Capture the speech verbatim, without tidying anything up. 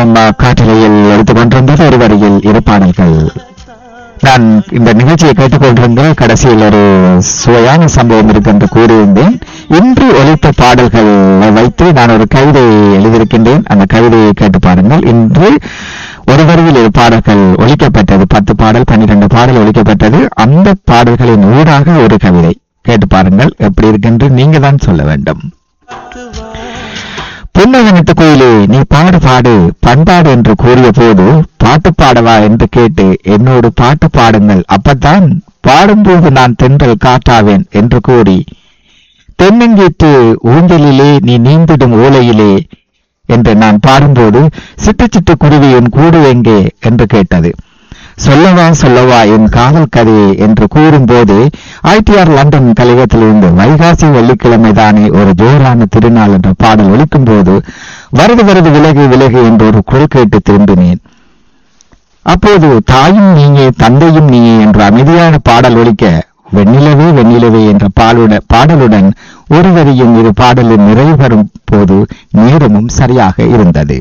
நேரமும் காற்றலையில் எடுத்துக் கொண்டிருந்தது ஒரு வரியில் இரு பாடல்கள். நான் இந்த நிகழ்ச்சியை கேட்டுக்கொண்டிருந்த கடைசியில் ஒரு சுவையான சம்பவம் இருக்கு என்று கூறியிருந்தேன். இன்று ஒலித்த பாடல்களை வைத்து நான் ஒரு கவிதை எழுதியிருக்கின்றேன். அந்த கவிதையை கேட்டு பாருங்கள். இன்று ஒரு வரியில் இரு பாடல்கள் ஒலிக்கப்பட்டது. பத்து பாடல் பன்னிரண்டு பாடல் ஒலிக்கப்பட்டது. அந்த பாடல்களின் ஊடாக ஒரு கவிதை கேட்டு பாருங்கள். எப்படி இருக்குன்று நீங்க தான் சொல்ல வேண்டும். புன்னகனத்த கோயிலே நீ பாடு பாடு பண்பாடு என்று கூறிய போது பாட்டு பாடவா என்று கேட்டு என்னோடு பாட்டு பாடுங்கள், அப்பத்தான் பாடும்போது நான் தென்றல் காட்டாவேன் என்று கூறி தென்னங்கீட்டு ஊஞ்சலிலே நீ நீந்திடும் ஓலையிலே என்று நான் பாடும்போது சிட்டு சிட்டு குருவியின் கூடு எங்கே என்று கேட்டது. சொல்லவா சொல்லவா என் காதல் கதையை என்று கூறும்போது ஐடிஆர் லண்டன் கழகத்திலிருந்து வைகாசி வெள்ளிக்கிழமை தானே ஒரு ஜோரான திருநாள் என்ற பாடல் ஒலிக்கும் போது வருது வருது விலகு விலகு என்று ஒரு குரல் கேட்டு திரும்பினேன். அப்போது தாயும் நீயே தந்தையும் நீயே என்ற அமைதியான பாடல் ஒலிக்க வெண்ணிலவே வெண்ணிலவே என்ற பாலுட பாடலுடன் ஒரு வரியும் இரு பாடலில் நிறைவு பெறும் போது நேரமும் சரியாக இருந்தது.